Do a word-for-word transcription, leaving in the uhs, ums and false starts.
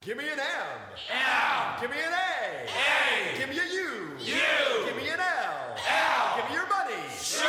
Give me an M. M. Give me an A. A. Give me a U. U. Give me an L. L. Give me your money. Sure.